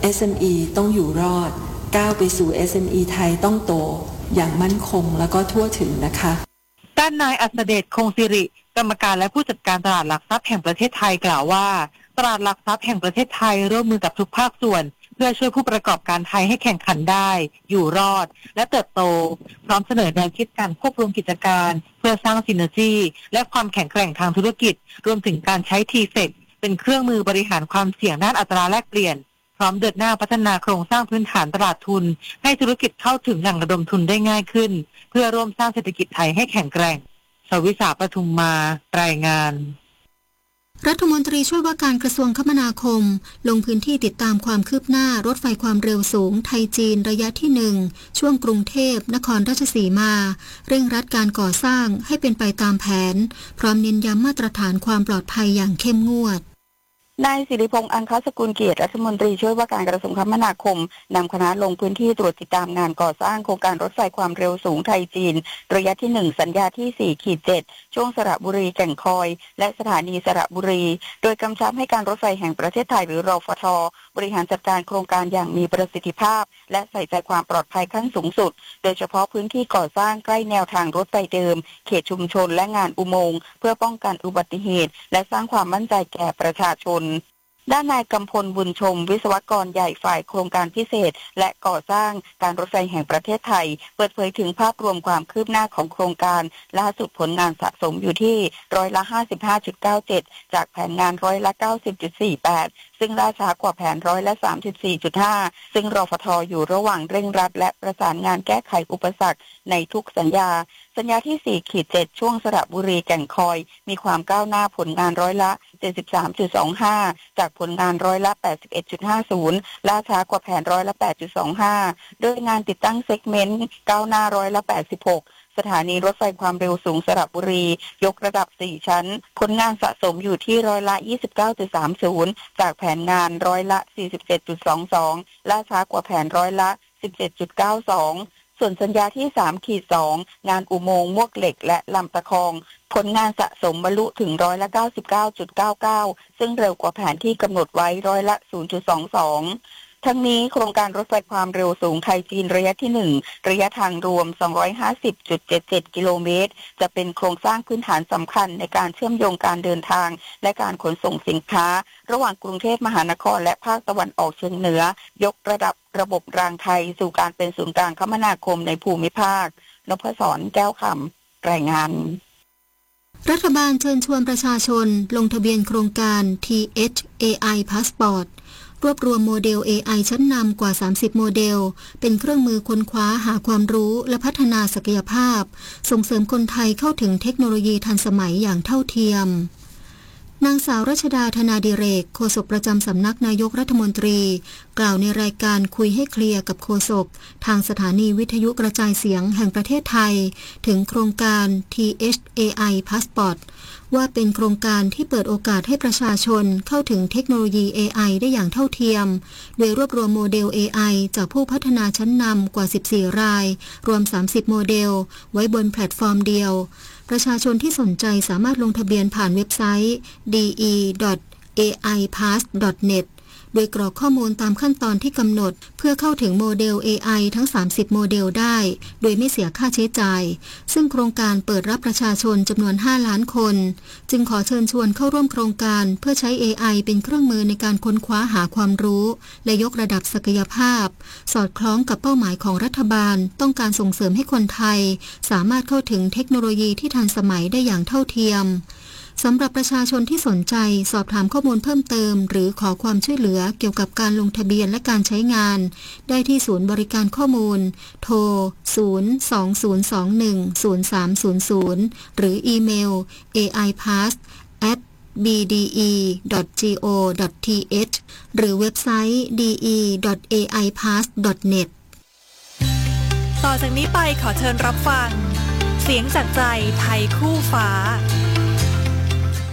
SME ต้องอยู่รอดก้าวไปสู่ SME ไทยต้องโตอย่างมั่นคงแล้วก็ทั่วถึงนะคะด้านนายอัศเดชคงสิริกรรมการและผู้จัดการตลาดหลักทรัพย์แห่งประเทศไทยกล่าวว่าตลาดหลักทรัพย์แห่งประเทศไทยร่วมมือกับทุกภาคส่วนเพื่อช่วยผู้ประกอบการไทยให้แข่งขันได้อยู่รอดและเติบโตพร้อมเสนอแนวคิดการควบรวมกิจการเพื่อสร้างซินเนอร์จีและความแข็งแกร่งทางธุรกิจรวมถึงการใช้ TFEC เป็นเครื่องมือบริหารความเสี่ยงด้านอัตราแลกเปลี่ยนพร้อมเดินหน้าพัฒนาโครงสร้างพื้นฐานตลาดทุนให้ธุรกิจเข้าถึงแหล่งระดมทุนได้ง่ายขึ้นเพื่อร่วมสร้างเศรษฐกิจไทยให้แข็งแกร่งสวิษาปทุมมารายงานรัฐมนตรีช่วยว่าการกระทรวงคมนาคมลงพื้นที่ติดตามความคืบหน้ารถไฟความเร็วสูงไทยจีนระยะที่1ช่วงกรุงเทพนครราชสีมาเร่งรัดการก่อสร้างให้เป็นไปตามแผนพร้อมเน้นย้ำมาตรฐานความปลอดภัยอย่างเข้มงวดนายสิริพงษ์อังคสกุลเกียรติรัฐมนตรีช่วยว่าการกระทรวงคมนาคมนำคณะลงพื้นที่ตรวจติดตามงานก่อสร้างโครงการรถไฟความเร็วสูงไทยจีนระยะที่1สัญญาที่ 4-7 ช่วงสระบุรีแก่งคอยและสถานีสระบุรีโดยกำชับให้การรถไฟแห่งประเทศไทยหรือรฟท.บริหารจัดการโครงการอย่างมีประสิทธิภาพและใส่ใจความปลอดภัยขั้นสูงสุดโดยเฉพาะพื้นที่ก่อสร้างใกล้แนวทางรถไฟเดิมเขตชุมชนและงานอุโมงค์เพื่อป้องกันอุบัติเหตุและสร้างความมั่นใจแก่ประชาชนด้านนายกำพลบุญชมวิศวกรใหญ่ฝ่ายโครงการพิเศษและก่อสร้างการรถไฟแห่งประเทศไทยเปิดเผยถึงภาพรวมความคืบหน้าของโครงการล่าสุดผลงานสะสมอยู่ที่55.97%จากแผนงาน90.48%ซึ่งล่าช้ากว่าแผน34.5%ซึ่งรฟท.อยู่ระหว่างเร่งรัดและประสานงานแก้ไขอุปสรรคในทุกสัญญาที่ 4-7 ช่วงสระบุรีแก่งคอยมีความก้าวหน้าผลงาน73.25%จากผลงาน81.50%ล่าช้ากว่าแผน8.25%โดยงานติดตั้งเซกเมนต์ก้าวหน้า86%สถานีรถไฟความเร็วสูงสระบุรียกระดับ4ชั้นผลงานสะสมอยู่ที่29.30%จากแผนงาน47.22%ล่าช้ากว่าแผน17.92%ส่วนสัญญาที่ 3-2 งานอุโมงค์มวกเหล็กและลำตะคองผลงานสะสมบรรลุถึง99.99%ซึ่งเร็วกว่าแผนที่กำหนดไว้0.22%ทั้งนี้โครงการรถไฟความเร็วสูงไทยจีนระยะที่1ระยะทางรวม 250.77 กิโลเมตรจะเป็นโครงสร้างพื้นฐานสำคัญในการเชื่อมโยงการเดินทางและการขนส่งสินค้าระหว่างกรุงเทพมหานครและภาคตะวันออกเฉียงเหนือยกระดับระบบรางไทยสู่การเป็นศูนย์กลางคมนาคมในภูมิภาคนพศรแก้วคำรายงานรัฐบาลเชิญชวนประชาชนลงทะเบียนโครงการ THAI Passportรวบรวมโมเดล AI ชั้นนำกว่า30โมเดลเป็นเครื่องมือค้นคว้าหาความรู้และพัฒนาศักยภาพส่งเสริมคนไทยเข้าถึงเทคโนโลยีทันสมัยอย่างเท่าเทียมนางสาวรัชดาธนาดิเรกโฆษกประจำสำนักนายกรัฐมนตรีกล่าวในรายการคุยให้เคลียร์กับโฆษกทางสถานีวิทยุกระจายเสียงแห่งประเทศไทยถึงโครงการ THAI Passport ว่าเป็นโครงการที่เปิดโอกาสให้ประชาชนเข้าถึงเทคโนโลยี AI ได้อย่างเท่าเทียมโดยรวบรวมโมเดล AI จากผู้พัฒนาชั้นนำกว่า14รายรวม30โมเดลไว้บนแพลตฟอร์มเดียวประชาชนที่สนใจสามารถลงทะเบียนผ่านเว็บไซต์ de.aipass.net โดยกรอกข้อมูลตามขั้นตอนที่กำหนดเพื่อเข้าถึงโมเดล AI ทั้ง30โมเดลได้โดยไม่เสียค่าใช้จ่ายซึ่งโครงการเปิดรับประชาชนจำนวน5ล้านคนจึงขอเชิญชวนเข้าร่วมโครงการเพื่อใช้ AI เป็นเครื่องมือในการค้นคว้าหาความรู้และยกระดับศักยภาพสอดคล้องกับเป้าหมายของรัฐบาลต้องการส่งเสริมให้คนไทยสามารถเข้าถึงเทคโนโลยีที่ทันสมัยได้อย่างเท่าเทียมสำหรับประชาชนที่สนใจสอบถามข้อมูลเพิ่มเติมหรือขอความช่วยเหลือเกี่ยวกับการลงทะเบียนและการใช้งานได้ที่ศูนย์บริการข้อมูลโทร 020210300 หรืออีเมล aipass@bde.go.th หรือเว็บไซต์ de.aipass.net ต่อจากนี้ไปขอเชิญรับฟังเสียงจากใจไทยคู่ฟ้า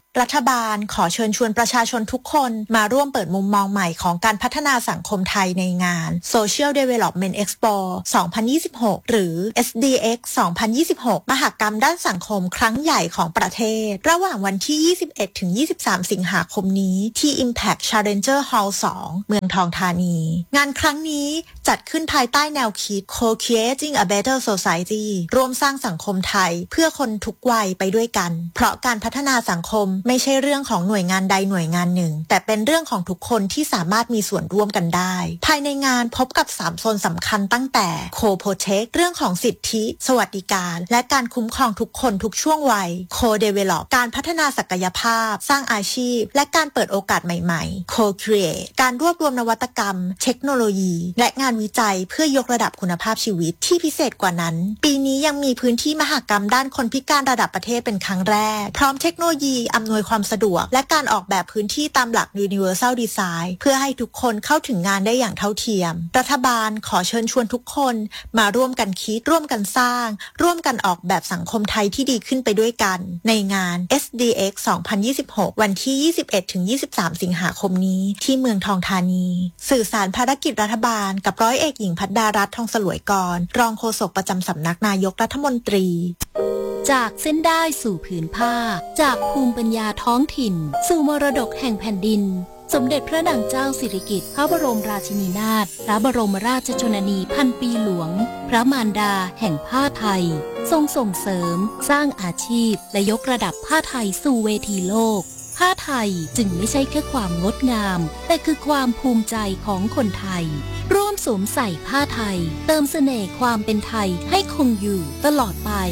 รัฐบาลขอเชิญชวนประชาชนทุกคนมาร่วมเปิดมุมมองใหม่ของการพัฒนาสังคมไทยในงาน Social Development Expo 2026 หรือ SDX 2026 มหกรรมด้านสังคมครั้งใหญ่ของประเทศระหว่างวันที่ 21-23 สิงหาคมนี้ที่ Impact Challenger Hall 2 เมืองทองธานี งานครั้งนี้จัดขึ้นภายใต้แนวคิด Co-creating a better society ร่วมสร้างสังคมไทยเพื่อคนทุกวัยไปด้วยกันเพราะการพัฒนาสังคมไม่ใช่เรื่องของหน่วยงานใดหน่วยงานหนึ่งแต่เป็นเรื่องของทุกคนที่สามารถมีส่วนร่วมกันได้ภายในงานพบกับ3โซนสำคัญตั้งแต่ Co-protect เรื่องของสิทธิสวัสดิการและการคุ้มครองทุกคนทุกช่วงวัย Co-develop การพัฒนาศักยภาพสร้างอาชีพและการเปิดโอกาสใหม่ๆ Co-create การรวบรวมนวัตกรรมเทคโนโลยีและงานวิจัยเพื่อยกระดับคุณภาพชีวิตที่พิเศษกว่านั้นปีนี้ยังมีพื้นที่มหกรรมด้านคนพิการระดับประเทศเป็นครั้งแรกพร้อมเทคโนโลยีอำนวยความสะดวกและการออกแบบพื้นที่ตามหลัก Universal Design เพื่อให้ทุกคนเข้าถึงงานได้อย่างเท่าเทียมรัฐบาลขอเชิญชวนทุกคนมาร่วมกันคิดร่วมกันสร้างร่วมกันออกแบบสังคมไทยที่ดีขึ้นไปด้วยกันในงาน SDX 2026 วันที่ 21-23 สิงหาคมนี้ที่เมืองทองธานีสื่อสารภารกิจรัฐบาลกับร้อยเอกหญิงภัทรดารัตน์ทองสลวยกรรองโฆษกประจำสำนักนายกรัฐมนตรีจากเส้นได้สู่ผืนผ้าจากภูมิปัญญาท้องถิ่นสู่มรดกแห่งแผ่นดินสมเด็จพระนางเจ้าสิริกิติ์พระบรมราชินีนาถพระบรมราชชนนีพันปีหลวงพระมารดาแห่งผ้าไทยทรงส่งเสริมสร้างอาชีพและยกระดับผ้าไทยสู่เวทีโลกผ้าไทยจึงไม่ใช่แค่ความงดงามแต่คือความภูมิใจของคนไทยร่วมสวมใส่ผ้าไทยเติมเสน่ห์ความเป็นไทยให้คงอยู่ตลอดไป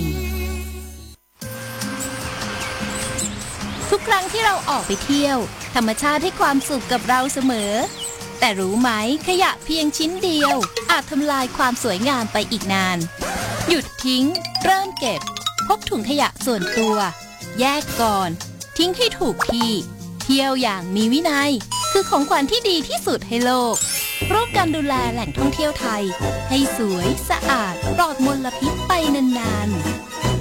ทุกครั้งที่เราออกไปเที่ยวธรรมชาติให้ความสุขกับเราเสมอแต่รู้ไหมขยะเพียงชิ้นเดียวอาจทำลายความสวยงามไปอีกนานหยุดทิ้งเริ่มเก็บพกถุงขยะส่วนตัวแยกก่อนทิ้งให้ถูกที่เที่ยวอย่างมีวินัยคือของขวัญที่ดีที่สุดให้โลกร่วมกันดูแลแหล่งท่องเที่ยวไทยให้สวยสะอาดปลอดมลพิษไปนานๆ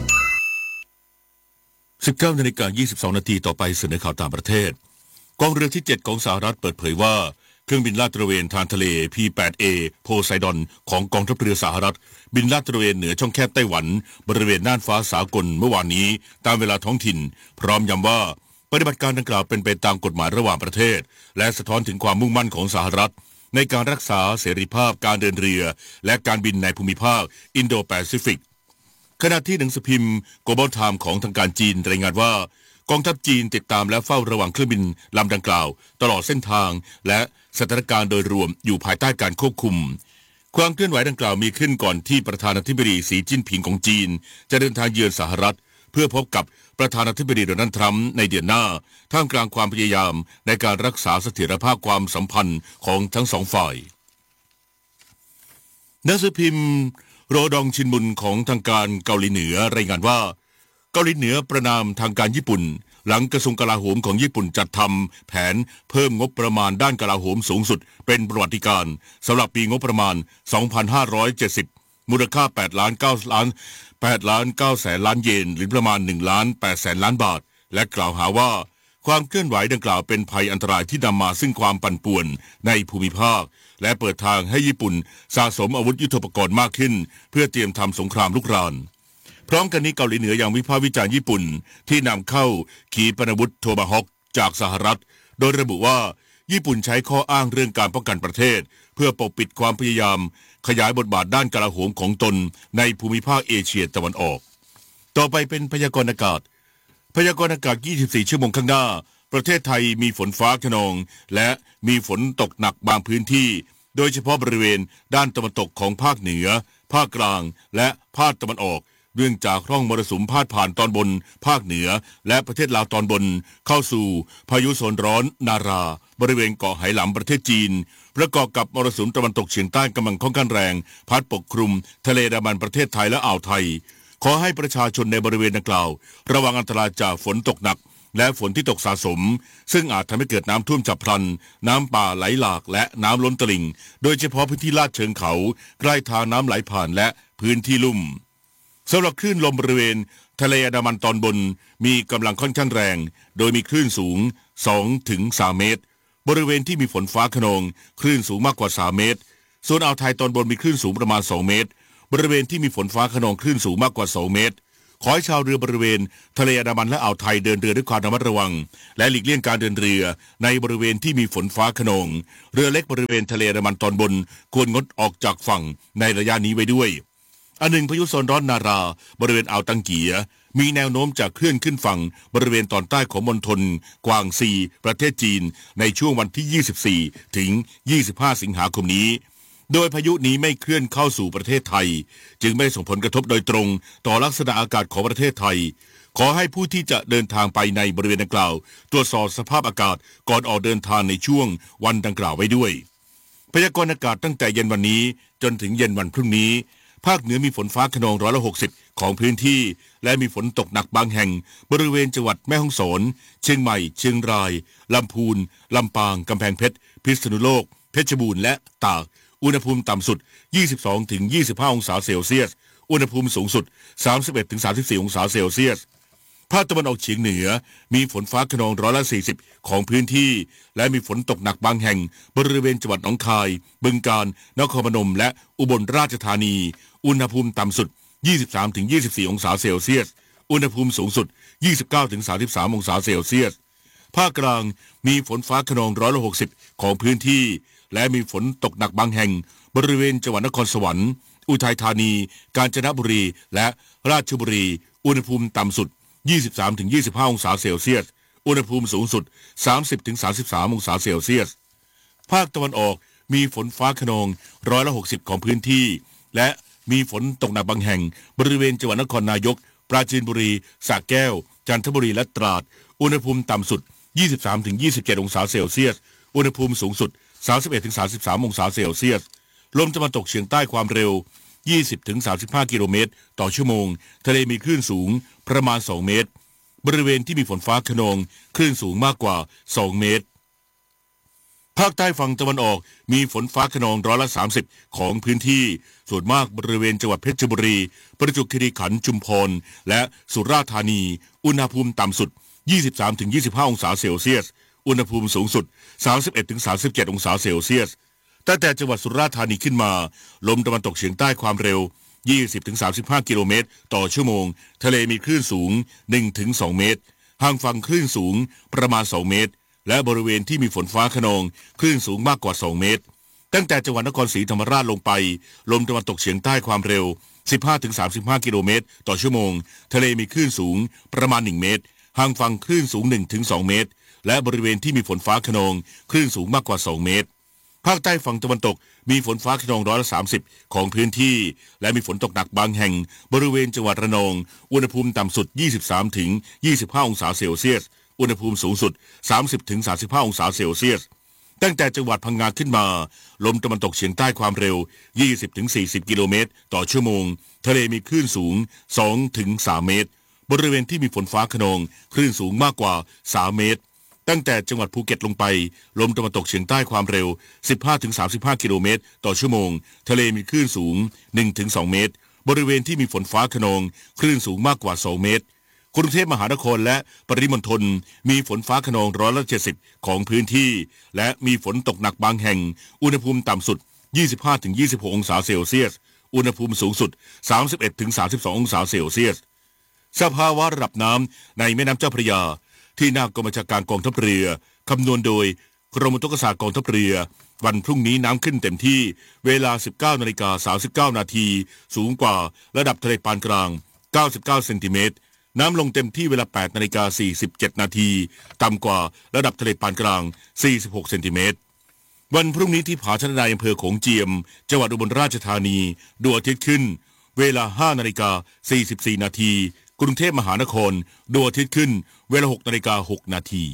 19 นาฬิกา 22 นาทีต่อไปเสนอข่าวต่างประเทศกองเรือที่ 7 ของสหรัฐเปิดเผยว่าเครื่องบินลาดตระเวนทางทะเล P-8A โพไซดอนของกองทัพเรือสหรัฐบินลาดตระเวนเหนือช่องแคบไต้หวันบริเวณน่านฟ้าสากลเมื่อวานนี้ตามเวลาท้องถิ่นพร้อมย้ำว่าปฏิบัติการดังกล่าวเป็นไปตามกฎหมายระหว่างประเทศและสะท้อนถึงความมุ่งมั่นของสหรัฐในการรักษาเสรีภาพการเดินเรือและการบินในภูมิภาคอินโดแปซิฟิกขณะที่หนังสือพิมพ์ Global Times ของทางการจีนรายงานว่ากองทัพจีนติดตามและเฝ้าระวังเครื่องบินลำดังกล่าวตลอดเส้นทางและสถานการณ์โดยรวมอยู่ภายใต้การควบคุมความเคลื่อนไหวดังกล่าวมีขึ้นก่อนที่ประธานาธิบดีสีจิ้นผิงของจีนจะเดินทางเยือนสหรัฐเพื่อพบกับประธานาธิบดีโดนัลด์ทรัมป์ในเดือนหน้าท่ามกลางความพยายามในการรักษาเสถียรภาพความสัมพันธ์ของทั้งสองฝ่ายหนังสือพิมพ์โรดองชินมุนของทางการเกาหลีเหนือรายงานว่าเกาหลีเหนือประณามทางการญี่ปุ่นหลังกระทรวงกลาโหมของญี่ปุ่นจัดทำแผนเพิ่มงบประมาณด้านกลาโหมสูงสุดเป็นประวัติการณ์สำหรับปีงบประมาณ 2570 มูลค่า8 ล้าน 9 แสนล้านเยนหรือประมาณ1 ล้าน 8 แสนล้านบาทและกล่าวหาว่าความเคลื่อนไหวดังกล่าวเป็นภัยอันตรายที่นำมาซึ่งความปั่นป่วนในภูมิภาคและเปิดทางให้ญี่ปุ่นสะสมอาวุธยุทโธปกรณ์มากขึ้นเพื่อเตรียมทำสงครามลุกรานพร้อมกันนี้เกาหลีเหนือยังวิพากษ์วิจารณ์ญี่ปุ่นที่นำเข้าขีปนาวุธโทมาฮอคจากสหรัฐโดยระบุว่าญี่ปุ่นใช้ข้ออ้างเรื่องการป้องกันประเทศเพื่อปกปิดความพยายามขยายบทบาทด้านกลาโหมของตนในภูมิภาคเอเชียตะวันออกต่อไปเป็นพยากรณ์อากาศ24 ชั่วโมงข้างหน้าประเทศไทยมีฝนฟ้าคะนองและมีฝนตกหนักบางพื้นที่โดยเฉพาะบริเวณด้านตะวันตกของภาคเหนือภาคกลางและภาคตะวันออกเนื่องจากร่องมรสุมพาดผ่านตอนบนภาคเหนือและประเทศลาวตอนบนเข้าสู่พายุโซนร้อนนาราบริเวณเกาะไหหลำประเทศจีนประกอบกับมรสุมตะวันตกเฉียงใต้กำลังค่อนข้างแรงพัดปกคลุมทะเลอันดามันประเทศไทยและอ่าวไทยขอให้ประชาชนในบริเวณดังกล่าวระวังอันตรายจากฝนตกหนักและฝนที่ตกสะสมซึ่งอาจทำให้เกิดน้ำท่วมฉับพลันน้ำป่าไหลหลากและน้ำล้นตลิ่งโดยเฉพาะพื้นที่ลาดเชิงเขาใกล้ทางน้ำไหลผ่านและพื้นที่ลุ่มสำหรับคลื่นลมบริเวณทะเลอันดามันตอนบนมีกำลังค่อนข้างแรงโดยมีคลื่นสูง 2-3 เมตรบริเวณที่มีฝนฟ้าคะนองคลื่นสูงมากกว่า3 เมตรส่วนอ่าวไทยตอนบนมีคลื่นสูงประมาณ2 เมตรบริเวณที่มีฝนฟ้าคะนองคลื่นสูงมากกว่า2 เมตรขอให้ชาวเรือบริเวณทะเลอันดามันและอ่าวไทยเดินเรือด้วยความระมัดระวังและหลีกเลี่ยงการเดินเรือในบริเวณที่มีฝนฟ้าคะนองเรือเล็กบริเวณทะเลอันดามันตอนบนควรงดออกจากฝั่งในระยะนี้ไว้ด้วยอันหนึ่งพายุโซนร้อนนาราบริเวณอ่าวตังเกียมีแนวโน้มจะเคลื่อนขึ้นฝั่งบริเวณตอนใต้ของมณฑลกวางซีประเทศจีนในช่วงวันที่24ถึง25สิงหาคมนี้โดยพายุนี้ไม่เคลื่อนเข้าสู่ประเทศไทยจึงไม่ส่งผลกระทบโดยตรงต่อลักษณะอากาศของประเทศไทยขอให้ผู้ที่จะเดินทางไปในบริเวณดังกล่าวตรวจสอบสภาพอากาศก่อนออกเดินทางในช่วงวันดังกล่าวไว้ด้วยพยากรณ์อากาศตั้งแต่เย็นวันนี้จนถึงเย็นวันพรุ่งนี้ภาคเหนือมีฝนฟ้าคะนอง160ของพื้นที่และมีฝนตกหนักบางแห่งบริเวณจังหวัดแม่ฮ่องสอนเชียงใหม่เชียงรายลำพูนลำปางกำแพงเพชรพิษณุโลกเพชรบูรณ์และตากอุณหภูมิต่ำสุด 22-25 องศาเซลเซียสอุณหภูมิสูงสุด 31-34 องศาเซลเซียสภาคตะวันออกเฉียงเหนือมีฝนฟ้าคะนอง140ของพื้นที่และมีฝนตกหนักบางแห่งบริเวณจังหวัดหนองคายบึงกาฬนครพนมและอุบลราชธานีอุณหภูมิต่ำสุด 23-24 องศาเซลเซียสอุณหภูมิสูงสุด 29-33 องศาเซลเซียสภาคกลางมีฝนฟ้าคะนอง160ของพื้นที่และมีฝนตกหนักบางแห่งบริเวณจังหวัดนครสวรรค์อุทัยธานีกาญจนบุรีและราชบุรีอุณหภูมิต่ำสุด 23-25 องศาเซลเซียสอุณหภูมิสูงสุด 30-33 องศาเซลเซียสภาคตะวันออกมีฝนฟ้าคะนอง160ของพื้นที่และมีฝนตกหนักบางแห่งบริเวณจังหวัดนครนายกปราจีนบุรีสระแก้วจันทบุรีและตราดอุณหภูมิต่ำสุด 23-27 องศาเซลเซียสอุณหภูมิสูงสุด 31-33 องศาเซลเซียสลมตะวันตกเฉียงใต้ความเร็ว 20-35 กิโลเมตรต่อชั่วโมงทะเลมีคลื่นสูงประมาณ2 เมตรบริเวณที่มีฝนฟ้าคะนองคลื่นสูงมากกว่า2 เมตรภาคใต้ฝั่งตะวันออกมีฝนฟ้าคะนอง30%ของพื้นที่ส่วนมากบริเวณจังหวัดเพชรบุรีประจวบคีรีขันธ์ชุมพรและสุราษฎร์ธานีอุณหภูมิต่ำสุด 23-25 องศาเซลเซียสอุณหภูมิสูงสุด 31-37 องศาเซลเซียสตั้งแต่จังหวัดสุราษฎร์ธานีขึ้นมาลมตะวันตกเฉียงใต้ความเร็ว 20-35 กิโลเมตรต่อชั่วโมงทะเลมีคลื่นสูง 1-2 เมตรห่างฝั่งคลื่นสูงประมาณ2 เมตรและบริเวณที่มีฝนฟ้าคะนองคลื่นสูงมากกว่า2 เมตรตั้งแต่จังหวัดนครศรีธรรมราชลงไปลมตะวันตกเฉียงใต้ความเร็ว 15-35 กิโลเมตรต่อชั่วโมงทะเลมีคลื่นสูงประมาณ1 เมตรห่างฝั่งคลื่นสูง 1-2 เมตรและบริเวณที่มีฝนฟ้าคะนองคลื่นสูงมากกว่า2 เมตรภาคใต้ฝั่งตะวันตกมีฝนฟ้าคะนอง30%ของพื้นที่และมีฝนตกหนักบางแห่งบริเวณจังหวัดระนองอุณหภูมิต่ำสุด 23-25 องศาเซลเซียสอุณหภูมิสูงสุด 30-35 องศาเซลเซียสตั้งแต่จังหวัดพังงาขึ้นมาลมตะวันตกเฉียงใต้ความเร็ว 20-40 กิโลเมตรต่อชั่วโมงทะเลมีคลื่นสูง 2-3 เมตรบริเวณที่มีฝนฟ้าคะนองคลื่นสูงมากกว่า3 เมตรตั้งแต่จังหวัดภูเก็ตลงไปลมตะวันตกเฉียงใต้ความเร็ว 15-35 กิโลเมตรต่อชั่วโมงทะเลมีคลื่นสูง 1-2 เมตรบริเวณที่มีฝนฟ้าคะนองคลื่นสูงมากกว่า2 เมตรกรุงเทพมหานครและปริมณฑลมีฝนฟ้าคะนอง170ของพื้นที่และมีฝนตกหนักบางแห่งอุณหภูมิต่ำสุด 25-26 องศาเซลเซียสอุณหภูมิสูงสุด 31-32 องศาเซลเซียสสภาวะระดับน้ำในแม่น้ำเจ้าพระยาที่หน้ากองบัญชาการกองทัพเรือคำนวณโดยกรมอุทกศาสตร์กองทัพเรือวันพรุ่งนี้น้ำขึ้นเต็มที่เวลา 19:39 นาทีสูงกว่าระดับทะเลปานกลาง99เซนติเมตรน้ำลงเต็มที่เวลา 8:47 นาทีต่ำกว่าระดับทะเลปานกลาง46เซนติเมตรวันพรุ่งนี้ที่ผาชะนายอำเภอโขงเจียมจังหวัดอุบลราชธานีดวงอาทิตย์ขึ้นเวลา 5:44 นาทีกรุงเทพมหานครดวงอาทิตย์ขึ้นเวลา 6:06 นาที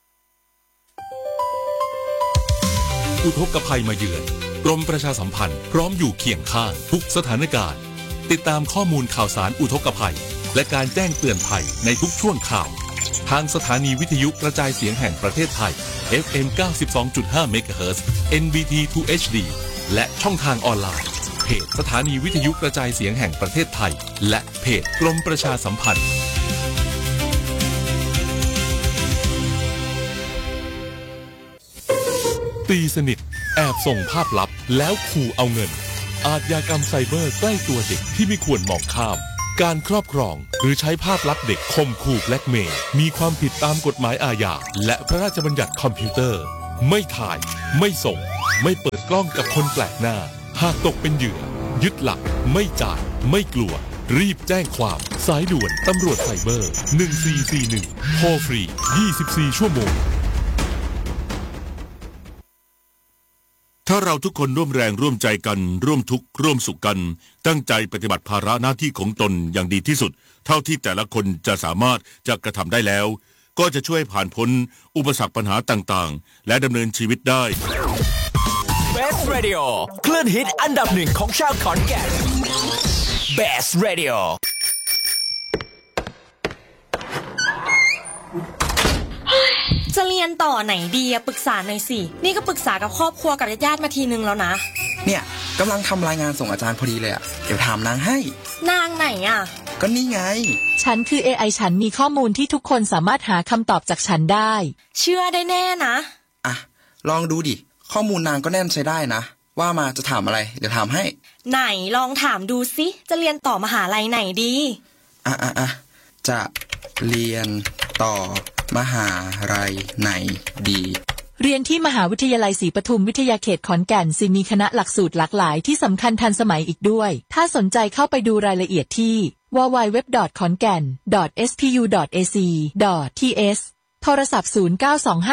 อุทกภัยมาเยือนกรมประชาสัมพันธ์พร้อมอยู่เคียงข้างทุกสถานการณ์ติดตามข้อมูลข่าวสารอุทกภัยและการแจ้งเตือนภัยในทุกช่วงข่าวทางสถานีวิทยุกระจายเสียงแห่งประเทศไทย FM 92.5 เมกะเฮิรตซ์ NBT 2 HD และช่องทางออนไลน์เพจสถานีวิทยุกระจายเสียงแห่งประเทศไทยและเพจกรมประชาสัมพันธ์ตีสนิทแอบส่งภาพลับแล้วขู่เอาเงินอาชญากรรมไซเบอร์ใกล้ตัวเด็กที่ไม่ควรมองข้ามการครอบครองหรือใช้ภาพลับเด็กข่มขู่แบล็กเมย์มีความผิดตามกฎหมายอาญาและพระราชบัญญัติคอมพิวเตอร์ไม่ถ่ายไม่ส่งไม่เปิดกล้องกับคนแปลกหน้าหากตกเป็นเหยื่อยึดหลักไม่จ่ายไม่กลัวรีบแจ้งความสายด่วนตำรวจไซเบอร์1441โทรฟรี24ชั่วโมงถ้าเราทุกคนร่วมแรงร่วมใจกันร่วมทุกข์ร่วมสุขกันตั้งใจปฏิบัติภาระหน้าที่ของตนอย่างดีที่สุดเท่าที่แต่ละคนจะสามารถจะกระทำได้แล้วก็จะช่วยผ่านพ้นอุปสรรคปัญหาต่างๆและดำเนินชีวิตได้ Best Radio คลื่นฮิตอันดับหนึ่งของชาวขอนแก่น Best Radio จะเรียนต่อไหนดีอะปรึกษาหน่อยสินี่ก็ปรึกษากับครอบครัวกับญาติมาทีนึงแล้วนะเนี่ยกำลังทำรายงานส่งอาจารย์พอดีเลยอะเดี๋ยวถามนางให้นางไหนอะก็นี่ไงฉันคือ AI ฉันมีข้อมูลที่ทุกคนสามารถหาคำตอบจากฉันได้เชื่อได้แน่นะอ่ะลองดูดิข้อมูลนางก็แน่นใช้ได้นะว่ามาจะถามอะไรเดี๋ยวถามให้ไหนลองถามดูสิจะเรียนต่อมหาลัยไหนดีจะเรียนต่อมหาลัยไหนดีเรียนที่มหาวิทยาลัยศรีปทุมวิทยาเขตขอนแก่นสิมีคณะหลักสูตรหลากหลายที่สำคัญทันสมัยอีกด้วยถ้าสนใจเข้าไปดูรายละเอียดที่ www.khongan.spu.ac.th โทรศัพท์0925374400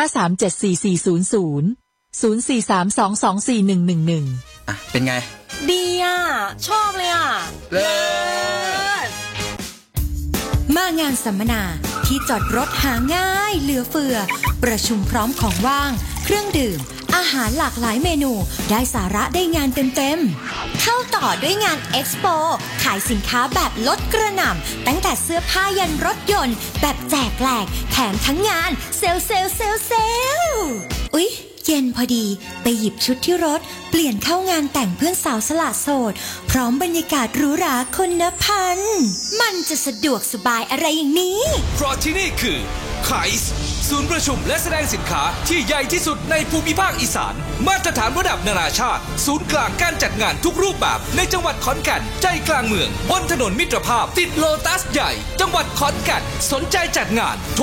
0432241111 เป็นไงดีอ่ะชอบเลยอ่ะเลิศมางานสัมมนาที่จอดรถหาง่ายเหลือเฟือประชุมพร้อมของว่างเครื่องดื่มอาหารหลากหลายเมนูได้สาระได้งานเต็มๆเข้าต่อด้วยงานเอ็กซ์โปขายสินค้าแบบลดกระหน่ำตั้งแต่เสื้อผ้ายันรถยนต์แบบแจกแหลกแถมทั้งงานเซลอุ๊ยเย็นพอดีไปหยิบชุดที่รถเปลี่ยนเข้างานแต่งเพื่อนสาวสละโสดพร้อมบรรยากาศหรูหราคนนับพันมันจะสะดวกสบายอะไรอย่างนี้เพราะที่นี่คือไคส์ศูนย์ประชุมและแสดงสินค้าที่ใหญ่ที่สุดในภูมิภาคอีสานมาตรฐานระดับนานาชาติศูนย์กลางการจัดงานทุกรูปแบบในจังหวัดขอนแก่นใจกลางเมืองบนถนนมิตรภาพติดโลตัสใหญ่จังหวัดขอนแก่นสนใจจัดงานโทร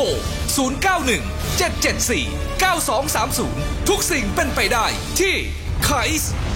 0917749230ทุกสิ่งเป็นไปได้ที่ไคส์